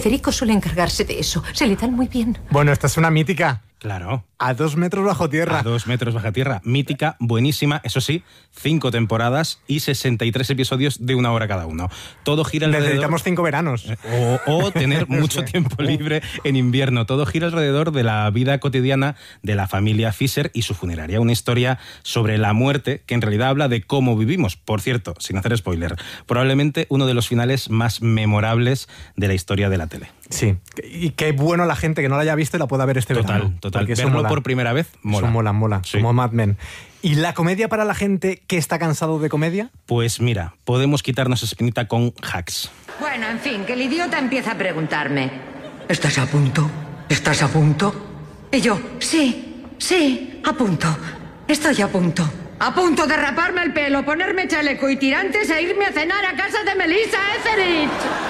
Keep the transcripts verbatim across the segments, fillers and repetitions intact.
Federico suele encargarse de eso. Se le dan muy bien. Bueno, esta es una mítica. Claro. A dos metros bajo tierra. A dos metros bajo tierra. Mítica, buenísima, eso sí, cinco temporadas y sesenta y tres episodios de una hora cada uno. Todo gira alrededor... Necesitamos cinco veranos. O, o tener mucho tiempo libre en invierno. Todo gira alrededor de la vida cotidiana de la familia Fisher y su funeraria. Una historia sobre la muerte que en realidad habla de cómo vivimos. Por cierto, sin hacer spoiler, probablemente uno de los finales más memorables de la historia de la tele. Sí, y qué bueno la gente que no la haya visto y la pueda ver este total, verano. Total, total. Verlo por primera vez, mola. Eso mola, mola, sí. Como Mad Men. ¿Y la comedia para la gente que está cansado de comedia? Pues mira, podemos quitarnos espinita con Hacks. Bueno, en fin, que el idiota empieza a preguntarme: ¿estás a punto? ¿Estás a punto? Y yo, sí, sí, a punto. Estoy a punto. A punto de raparme el pelo, ponerme chaleco y tirantes e irme a cenar a casa de Melissa Etheridge.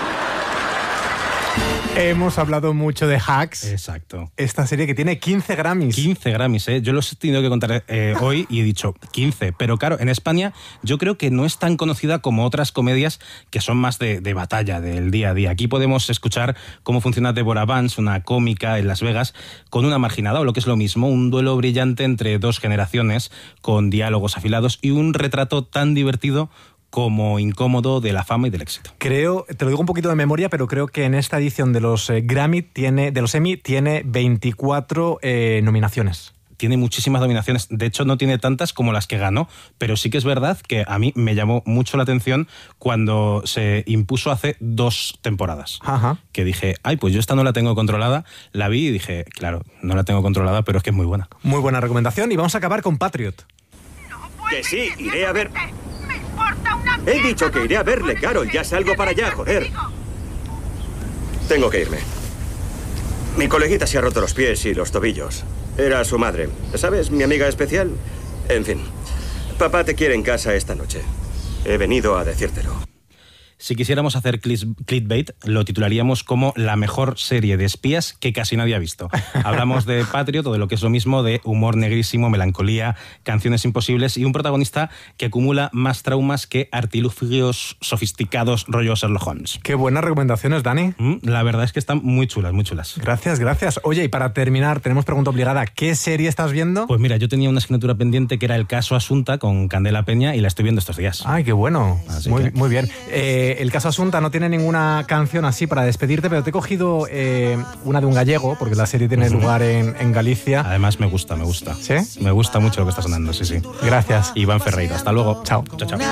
Hemos hablado mucho de Hacks. Exacto. Esta serie que tiene quince Grammys. quince Grammys, ¿eh? Yo los he tenido que contar eh, hoy y he dicho quince. Pero claro, en España yo creo que no es tan conocida como otras comedias que son más de, de batalla, del día a día. Aquí podemos escuchar cómo funciona Deborah Vance, una cómica en Las Vegas, con una marginada, o lo que es lo mismo, un duelo brillante entre dos generaciones, con diálogos afilados y un retrato tan divertido como incómodo de la fama y del éxito. Creo, te lo digo un poquito de memoria, pero creo que en esta edición de los eh, Grammy tiene, de los Emmy tiene veinticuatro eh, nominaciones. Tiene muchísimas nominaciones, de hecho no tiene tantas como las que ganó, pero sí que es verdad que a mí me llamó mucho la atención cuando se impuso hace dos temporadas. Ajá. Que dije, ay, pues yo esta no la tengo controlada, la vi y dije, claro, no la tengo controlada, pero es que es muy buena. Muy buena recomendación y vamos a acabar con Patriot. Que sí, iré a ver... He dicho que iré a verle, Carol. Ya salgo para allá, joder. Tengo que irme. Mi coleguita se ha roto los pies y los tobillos. Era su madre. ¿Sabes? Mi amiga especial. En fin. Papá te quiere en casa esta noche. He venido a decírtelo. Si quisiéramos hacer clickbait, lo titularíamos como la mejor serie de espías que casi nadie ha visto. Hablamos de Patriot, o de lo que es lo mismo, de humor negrísimo, melancolía, canciones imposibles y un protagonista que acumula más traumas que artilugios sofisticados rollo Sherlock Holmes. Qué buenas recomendaciones, Dani. Mm, la verdad es que están muy chulas, muy chulas. Gracias, gracias. Oye, y para terminar, tenemos pregunta obligada. ¿Qué serie estás viendo? Pues mira, yo tenía una asignatura pendiente que era El caso Asunta con Candela Peña y la estoy viendo estos días. Ay, qué bueno. Muy, que... muy bien. Eh, el caso Asunta no tiene ninguna canción así para despedirte, pero te he cogido eh, una de un gallego, porque la serie tiene uh-huh. lugar en, en Galicia. Además me gusta, me gusta. ¿Sí? Me gusta mucho lo que está sonando, sí, sí. Gracias. Iván Ferreira, hasta luego. Chao. Chao, chao.